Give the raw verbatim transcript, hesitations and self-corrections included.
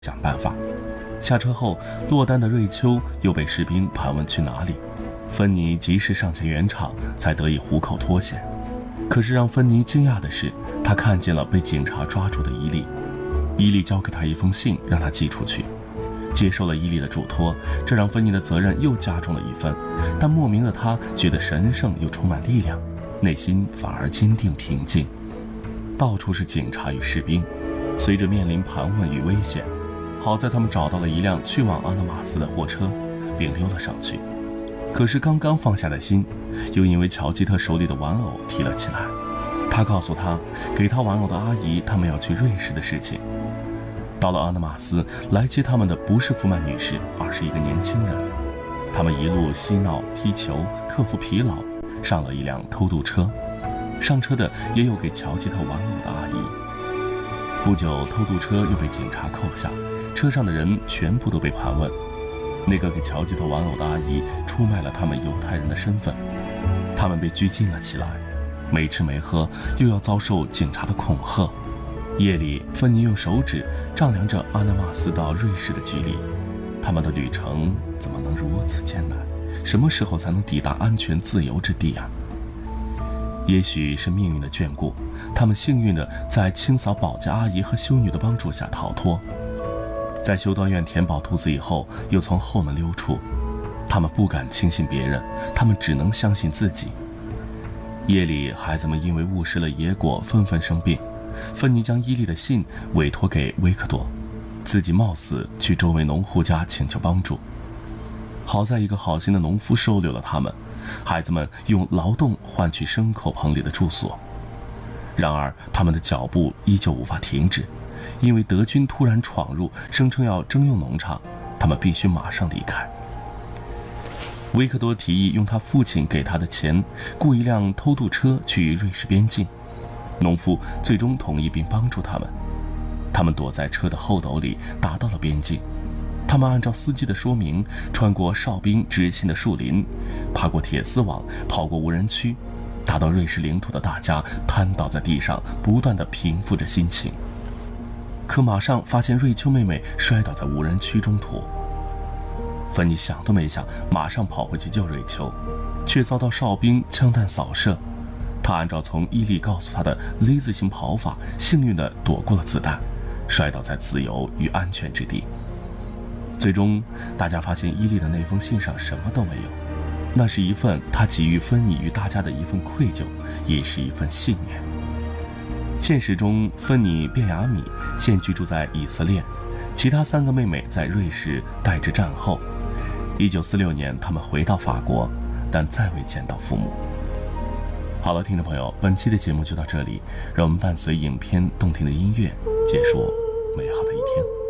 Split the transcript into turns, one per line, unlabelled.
想办法。下车后，落单的瑞秋又被士兵盘问去哪里，芬妮及时上前圆场，才得以虎口脱险。可是让芬妮惊讶的是，她看见了被警察抓住的伊利。伊利交给她一封信，让她寄出去。接受了伊利的嘱托，这让芬妮的责任又加重了一分，但莫名的她觉得神圣又充满力量，内心反而坚定平静。到处是警察与士兵，随着面临盘问与危险，好在他们找到了一辆去往阿纳马斯的货车，并溜了上去。可是刚刚放下的心，又因为乔吉特手里的玩偶提了起来。他告诉他，给他玩偶的阿姨他们要去瑞士的事情。到了阿纳马斯，来接他们的不是福曼女士，而是一个年轻人。他们一路嬉闹踢球，克服疲劳，上了一辆偷渡车。上车的也有给乔吉特玩偶的阿姨。不久，偷渡车又被警察扣下，车上的人全部都被盘问。那个给乔吉特玩偶的阿姨出卖了他们犹太人的身份，他们被拘禁了起来，没吃没喝，又要遭受警察的恐吓。夜里，芬妮用手指丈量着阿纳马斯到瑞士的距离，他们的旅程怎么能如此艰难？什么时候才能抵达安全自由之地啊？也许是命运的眷顾，他们幸运地在清扫保洁阿姨和修女的帮助下逃脱。在修道院填饱肚子以后，又从后门溜出。他们不敢轻信别人，他们只能相信自己。夜里，孩子们因为误食了野果，纷纷生病。芬妮将伊利的信委托给维克多，自己冒死去周围农户家请求帮助。好在一个好心的农夫收留了他们，孩子们用劳动换取牲口棚里的住所。然而他们的脚步依旧无法停止，因为德军突然闯入，声称要征用农场，他们必须马上离开。维克多提议用他父亲给他的钱雇一辆偷渡车去瑞士边境，农夫最终同意并帮助他们。他们躲在车的后斗里，达到了边境。他们按照司机的说明，穿过哨兵执勤的树林，爬过铁丝网，跑过无人区，达到瑞士领土的大家瘫倒在地上，不断地平复着心情。可马上发现瑞秋妹妹摔倒在无人区中途。芬妮想都没想，马上跑回去救瑞秋，却遭到哨兵枪弹扫射。她按照从伊利告诉她的 Z 字形跑法，幸运地躲过了子弹，摔倒在自由与安全之地。最终，大家发现伊利的那封信上什么都没有，那是一份他给予芬妮与大家的一份愧疚，也是一份信念。现实中，芬妮、卞雅米现居住在以色列，其他三个妹妹在瑞士待至战后。一九四六年，他们回到法国，但再未见到父母。好了，听众朋友，本期的节目就到这里，让我们伴随影片动听的音乐，结束美好的一天。